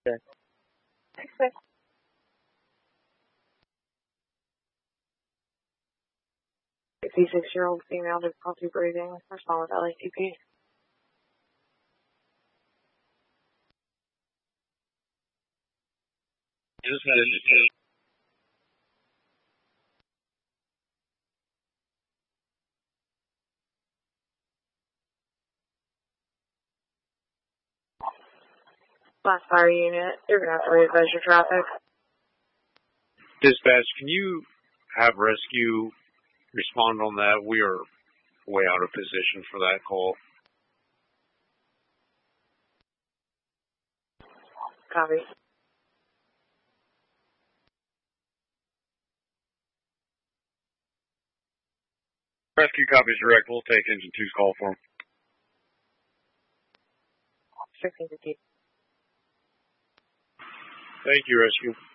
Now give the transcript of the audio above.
Okay. Thanks, babe. 56-year-old female difficulty breathing. Respond with LATP. Just had it. Last fire unit, you're going to have to readvise your traffic. Dispatch, can you have rescue respond on that? We are way out of position for that call. Copy. Rescue copies direct. We'll take engine 2's call for him. 1650. Thank you, rescue.